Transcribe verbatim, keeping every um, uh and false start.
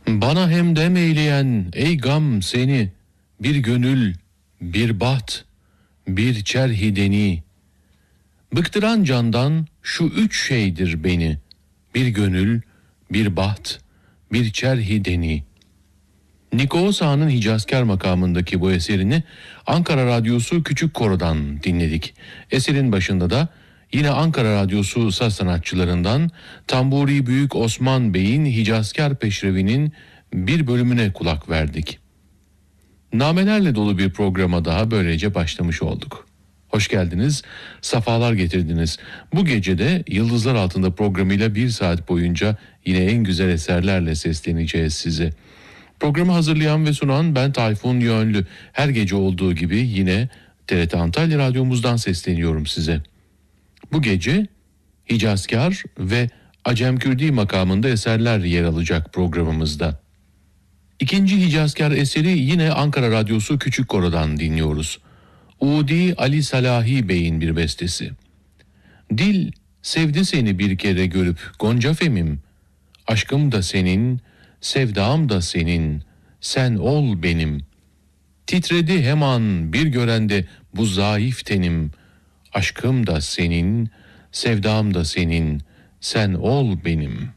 Bana hemdem eyleyen ey gam seni, bir gönül, bir baht, bir çerhi deni. Bıktıran candan şu üç şeydir beni, bir gönül, bir baht, bir çerhi deni. Niko Osa'nın Hicazkar makamındaki bu eserini Ankara Radyosu Küçük Koro'dan dinledik. Eserin başında da yine Ankara Radyosu saz sanatçılarından Tamburi Büyük Osman Bey'in Hicazkar Peşrevi'nin bir bölümüne kulak verdik. Namelerle dolu bir programa daha böylece başlamış olduk. Hoş geldiniz, safalar getirdiniz. Bu gece de Yıldızlar Altında programıyla bir saat boyunca yine en güzel eserlerle sesleneceğiz size. Programı hazırlayan ve sunan ben Tayfun Yönlü. Her gece olduğu gibi yine T R T Antalya Radyomuzdan sesleniyorum size. Bu gece Hicazkar ve Acem Kürdi makamında eserler yer alacak programımızda. İkinci Hicazkar eseri yine Ankara Radyosu Küçük Koro'dan dinliyoruz. Udi Ali Salahi Bey'in bir bestesi. Dil sevdi seni bir kere görüp Gonca Femim, aşkım da senin, sevdam da senin, sen ol benim. Titredi hemen bir görende bu zayıf tenim, aşkım da senin, sevdam da senin, sen ol benim.